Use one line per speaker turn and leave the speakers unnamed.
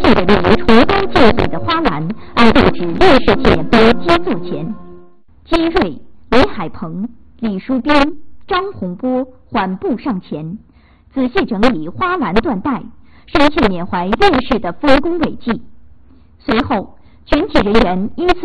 为了立崇高见北的花篮而布置烈士纪念碑基座前。金瑞、雷海鹏、李书斌、张洪波缓步上前，仔细整理花篮缎带，深切缅怀烈士的丰功伟绩。随后，全体人员依次